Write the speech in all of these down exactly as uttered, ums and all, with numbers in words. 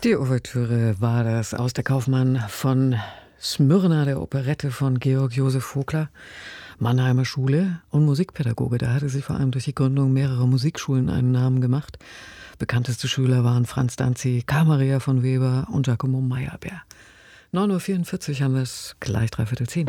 Die Ouvertüre war das aus der Kaufmann von Smyrna, der Operette von Georg Josef Vogler, Mannheimer Schule und Musikpädagoge. Da hatte sich vor allem durch die Gründung mehrerer Musikschulen einen Namen gemacht. Bekannteste Schüler waren Franz Danzi, Karl Maria von Weber und Giacomo Meyerbeer. neun Uhr vierundvierzig haben wir es, gleich dreiviertel zehn.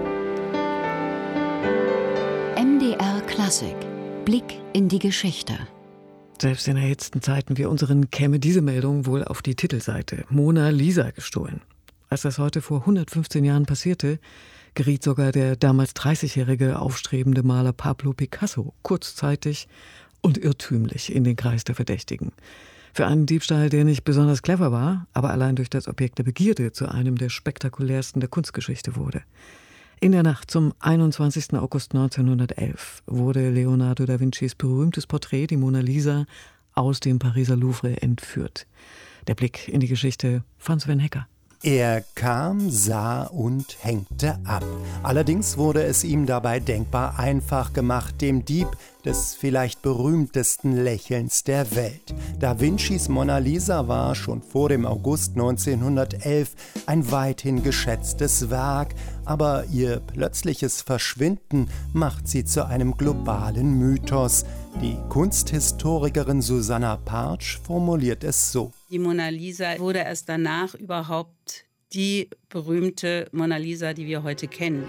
M D R Klassik. Blick in die Geschichte. Selbst in erhitzten Zeiten wie unseren käme diese Meldung wohl auf die Titelseite. Mona Lisa gestohlen. Als das heute vor hundertfünfzehn Jahren passierte, geriet sogar der damals dreißigjährige aufstrebende Maler Pablo Picasso kurzzeitig und irrtümlich in den Kreis der Verdächtigen. Für einen Diebstahl, der nicht besonders clever war, aber allein durch das Objekt der Begierde zu einem der spektakulärsten der Kunstgeschichte wurde. In der Nacht zum einundzwanzigsten August neunzehnhundertelf wurde Leonardo da Vincis berühmtes Porträt, die Mona Lisa, aus dem Pariser Louvre entführt. Der Blick in die Geschichte von Sven Hecker. Er kam, sah und hängte ab. Allerdings wurde es ihm dabei denkbar einfach gemacht, dem Dieb des vielleicht berühmtesten Lächelns der Welt. Da Vincis Mona Lisa war schon vor dem August neunzehnhundertelf ein weithin geschätztes Werk, aber ihr plötzliches Verschwinden macht sie zu einem globalen Mythos. Die Kunsthistorikerin Susanna Partsch formuliert es so: Die Mona Lisa wurde erst danach überhaupt die berühmte Mona Lisa, die wir heute kennen.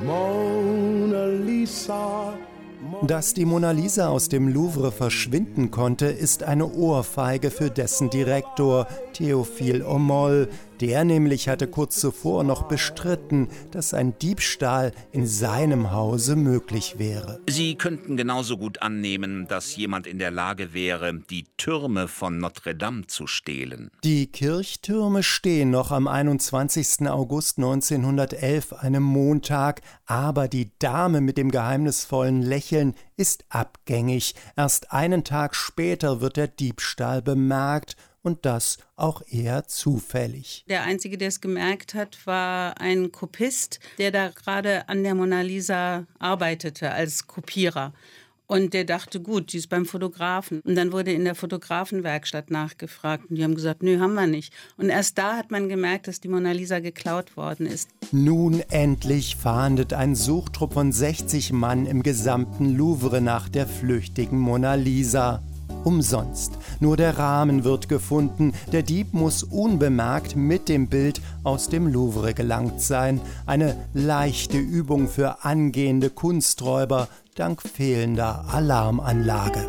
Mona Lisa. Dass die Mona Lisa aus dem Louvre verschwinden konnte, ist eine Ohrfeige für dessen Direktor Théophile Homolle. Der nämlich hatte kurz zuvor noch bestritten, dass ein Diebstahl in seinem Hause möglich wäre. Sie könnten genauso gut annehmen, dass jemand in der Lage wäre, die Türme von Notre Dame zu stehlen. Die Kirchtürme stehen noch am einundzwanzigsten August neunzehnhundertelf, einem Montag, aber die Dame mit dem geheimnisvollen Lächeln ist abgängig. Erst einen Tag später wird der Diebstahl bemerkt. Und das auch eher zufällig. Der Einzige, der es gemerkt hat, war ein Kopist, der da gerade an der Mona Lisa arbeitete als Kopierer. Und der dachte, gut, die ist beim Fotografen. Und dann wurde in der Fotografenwerkstatt nachgefragt. Und die haben gesagt, nö, haben wir nicht. Und erst da hat man gemerkt, dass die Mona Lisa geklaut worden ist. Nun endlich fahndet ein Suchtrupp von sechzig Mann im gesamten Louvre nach der flüchtigen Mona Lisa. Umsonst. Nur der Rahmen wird gefunden. Der Dieb muss unbemerkt mit dem Bild aus dem Louvre gelangt sein. Eine leichte Übung für angehende Kunsträuber dank fehlender Alarmanlage.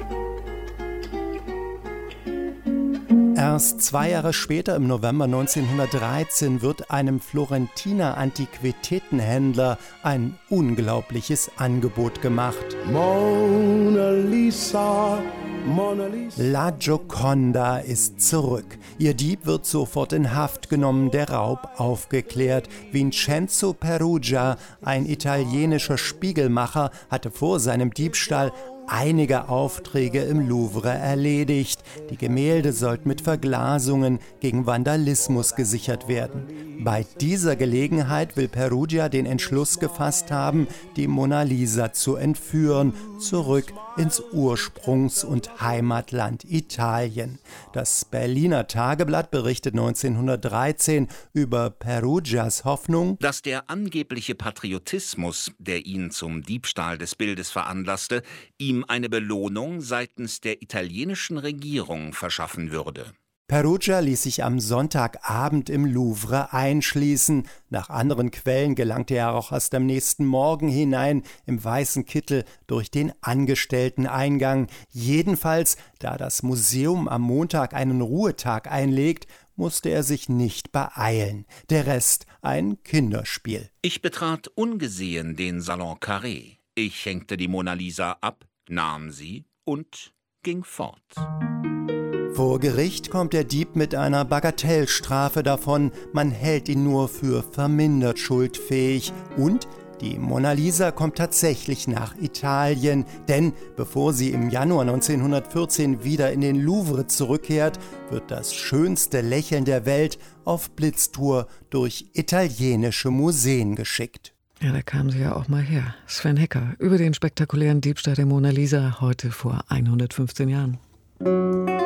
Erst zwei Jahre später, im November neunzehnhundertdreizehn, wird einem Florentiner Antiquitätenhändler ein unglaubliches Angebot gemacht. Mona Lisa, Mona Lisa. La Gioconda ist zurück. Ihr Dieb wird sofort in Haft genommen, der Raub aufgeklärt. Vincenzo Peruggia, ein italienischer Spiegelmacher, hatte vor seinem Diebstahl einige Aufträge im Louvre erledigt. Die Gemälde sollten mit Verglasungen gegen Vandalismus gesichert werden. Bei dieser Gelegenheit will Peruggia den Entschluss gefasst haben, die Mona Lisa zu entführen, zurück ins Ursprungs- und Heimatland Italien. Das Berliner Tageblatt berichtet neunzehnhundertdreizehn über Peruggias Hoffnung, dass der angebliche Patriotismus, der ihn zum Diebstahl des Bildes veranlasste, ihm eine Belohnung seitens der italienischen Regierung verschaffen würde. Peruggia ließ sich am Sonntagabend im Louvre einschließen. Nach anderen Quellen gelangte er auch erst am nächsten Morgen hinein im weißen Kittel durch den Angestellteneingang. Jedenfalls, da das Museum am Montag einen Ruhetag einlegt, musste er sich nicht beeilen. Der Rest ein Kinderspiel. Ich betrat ungesehen den Salon Carré. Ich hängte die Mona Lisa ab, nahm sie und ging fort. Vor Gericht kommt der Dieb mit einer Bagatellstrafe davon. Man hält ihn nur für vermindert schuldfähig. Und die Mona Lisa kommt tatsächlich nach Italien. Denn bevor sie im Januar neunzehnhundertvierzehn wieder in den Louvre zurückkehrt, wird das schönste Lächeln der Welt auf Blitztour durch italienische Museen geschickt. Ja, da kam sie ja auch mal her. Sven Hecker über den spektakulären Diebstahl der Mona Lisa heute vor hundertfünfzehn Jahren.